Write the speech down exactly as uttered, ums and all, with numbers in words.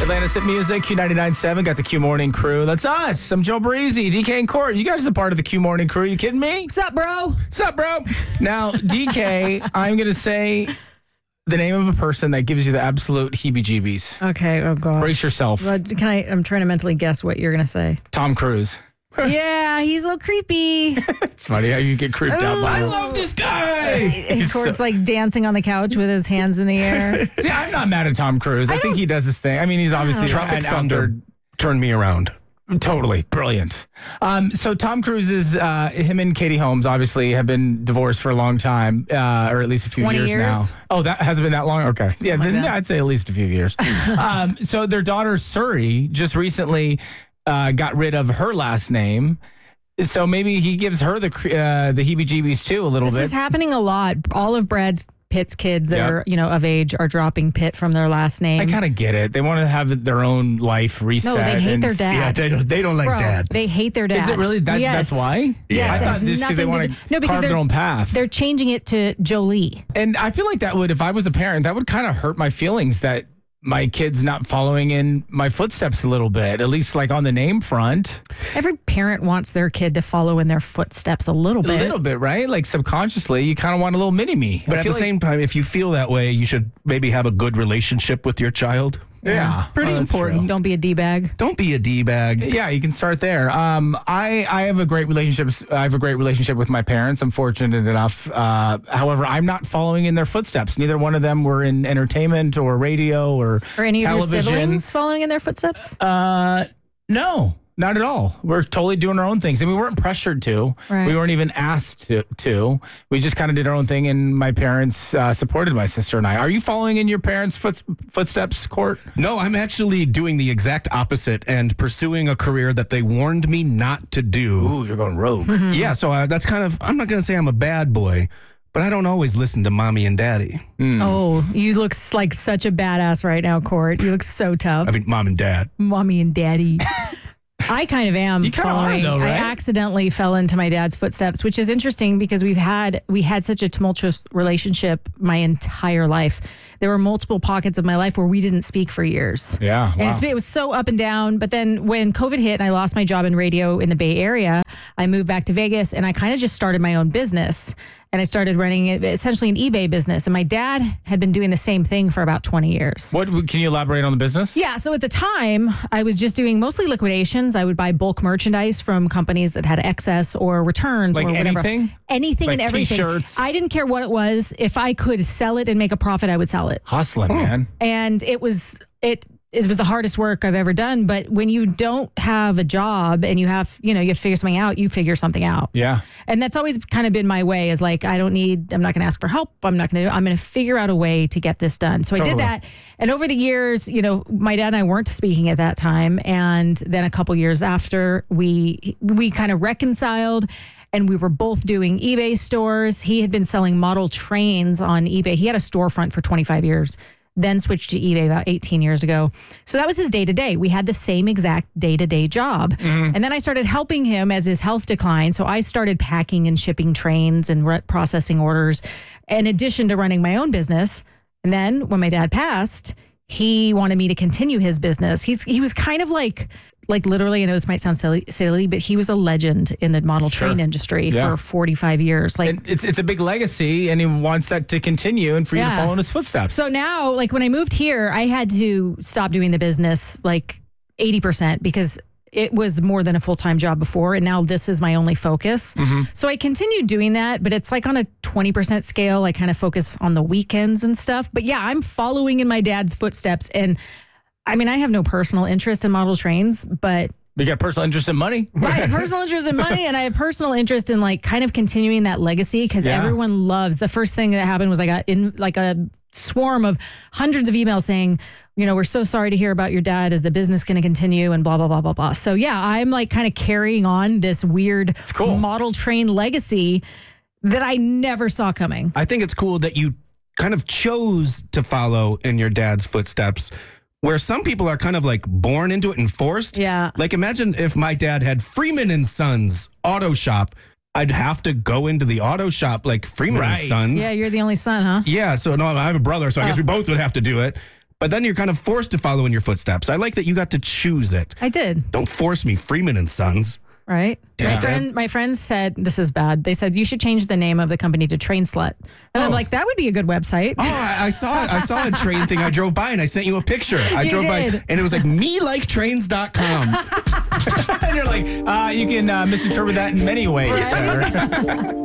Atlantis Hit Music, Q ninety-nine point seven, got the Q Morning Crew. That's us. I'm Joe Breezy, D K and Court. You guys are part of the Q Morning Crew. You kidding me? What's up, bro? What's up, bro? Now, D K, I'm going to say the name of a person that gives you the absolute heebie-jeebies. Okay, oh God. Brace yourself. Well, can I, I'm trying to mentally guess what you're going to say. Tom Cruise. Yeah, he's a little creepy. It's funny how you get creeped out by I him. love this guy. Court's so- like dancing on the couch with his hands in the air. See, I'm not mad at Tom Cruise. I, think he does his thing. I mean, he's obviously Tropic an Thunder outdoor- turned me around. Totally brilliant. Um, so Tom Cruise is uh, him and Katie Holmes obviously have been divorced for a long time, uh, or at least a few twenty years, years? now. Oh, that hasn't been that long. Okay, yeah, like then, that. I'd say at least a few years. um, so their daughter Suri just recently uh, got rid of her last name. So maybe he gives her the uh, the heebie-jeebies too a little This bit. is happening a lot. All of Brad's Pitt's kids that Yep. are, you know, of age are dropping Pitt from their last name. I kind of get it. They want to have their own life reset. No, they hate and- their dad. Yeah, they don't, they don't like Bro, dad. they hate their dad. Is it really that? Yes. That's why. Yes, I it thought has just because they nothing want to to do- no, because carve their they're- own path. They're changing it to Jolie. And I feel like that would, if I was a parent, that would kind of hurt my feelings that my kid's not following in my footsteps a little bit, at least like on the name front. Every parent wants their kid to follow in their footsteps a little A bit. little bit, right? Like subconsciously, you kind of want a little mini me. But I at the feel like- same time, if you feel that way, you should maybe have a good relationship with your child. yeah, Pretty Oh, that's important. true. Don't be a D-bag. Don't be a D-bag. Yeah, you can start there. Um, I I have a great relationship. I have a great relationship with my parents. I'm fortunate enough. Uh, however, I'm not following in their footsteps. Neither one of them were in entertainment or radio or Or any television. of your siblings following in their footsteps? Uh, no, not at all. We're totally doing our own things, and we weren't pressured to. Right. We weren't even asked to. to. We just kind of did our own thing, and my parents uh, supported my sister and I. Are you following in your parents' foot, footsteps, Court? No, I'm actually doing the exact opposite and pursuing a career that they warned me not to do. Ooh, you're going rogue. Yeah, so uh, that's kind of, I'm not going to say I'm a bad boy, but I don't always listen to mommy and daddy. Oh, you look s- like such a badass right now, Court. You look so tough. I mean, mom and dad. Mommy and daddy. I kind of am. You kinda are, following. though, right? I accidentally fell into my dad's footsteps, which is interesting because we've had we had such a tumultuous relationship my entire life. There were multiple pockets of my life where we didn't speak for years. Yeah, and wow. it's, it was so up and down. But then when COVID hit and I lost my job in radio in the Bay Area, I moved back to Vegas and I kind of just started my own business. And I started running it, essentially an eBay business. And my dad had been doing the same thing for about twenty years. What can you elaborate on the business? Yeah, so at the time, I was just doing mostly liquidations. I would buy bulk merchandise from companies that had excess or returns Like or whatever. anything? Anything Like and everything. t-shirts? I didn't care what it was. If I could sell it and make a profit, I would sell it. Hustling, man. And it was it it was the hardest work I've ever done. But when you don't have a job and you have, you know, you have to figure something out, you figure something out. Yeah. And that's always kind of been my way is like, I don't need, I'm not going to ask for help. I'm not going to, I'm going to figure out a way to get this done. So I Totally. did that. And over the years, you know, my dad and I weren't speaking at that time. And then a couple years after we, we kind of reconciled and we were both doing eBay stores. He had been selling model trains on eBay. He had a storefront for twenty-five years. Then switched to eBay about eighteen years ago. So that was his day to day. We had the same exact day to day job. And then I started helping him as his health declined. So I started packing and shipping trains and re- processing orders in addition to running my own business. And then when my dad passed, he wanted me to continue his business. He's he was kind of like like literally, I know this might sound silly, silly, but he was a legend in the model Sure. train industry Yeah. for forty-five years. Like And it's it's a big legacy, and he wants that to continue and for you to Yeah. follow in his footsteps. So now, like when I moved here, I had to stop doing the business like eighty percent because it was more than a full-time job before. And now this is my only focus. So I continued doing that, but it's like on a twenty percent scale. I kind of focus on the weekends and stuff. But yeah, I'm following in my dad's footsteps. And I mean, I have no personal interest in model trains, but We got personal interest in money. I have personal interest in money and I have personal interest in like kind of continuing that legacy because Yeah. everyone loves the first thing that happened was I got in like a swarm of hundreds of emails saying, you know, we're so sorry to hear about your dad. Is the business going to continue and blah, blah, blah, blah, blah. So yeah, I'm like kind of carrying on this weird cool. model train legacy that I never saw coming. I think it's cool that you kind of chose to follow in your dad's footsteps, where some people are kind of like born into it and forced. Yeah. Like imagine if my dad had Freeman and Sons auto shop. I'd have to go into the auto shop like Freeman and Right. Sons. Yeah, you're the only son, huh? Yeah, so no, I have a brother, so I guess we both would have to do it. but then you're kind of forced to follow in your footsteps. I like that you got to choose it. I did. Don't force me, Freeman and Sons. Right. Yeah. My friend, my friends said this is bad. They said you should change the name of the company to Train Slut, and Oh. I'm like, that would be a good website. Oh, I, I saw it. I saw a train thing. I drove by and I sent you a picture. I You drove did. by and it was like me like trains dot com. And you're like, uh, you can uh, misinterpret that in many ways. sir.